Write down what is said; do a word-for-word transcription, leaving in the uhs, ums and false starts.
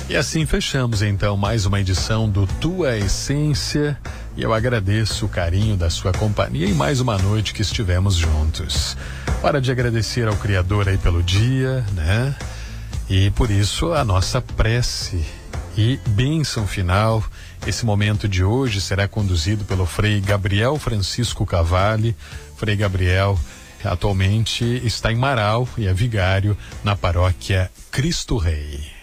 E assim fechamos então mais uma edição do Tua Essência, e eu agradeço o carinho da sua companhia em mais uma noite que estivemos juntos. Hora de agradecer ao Criador aí pelo dia, né? E por isso a nossa prece e bênção final. Esse momento de hoje será conduzido pelo Frei Gabriel Francisco Cavalli. Frei Gabriel atualmente está em Marau e é vigário na paróquia Cristo Rei.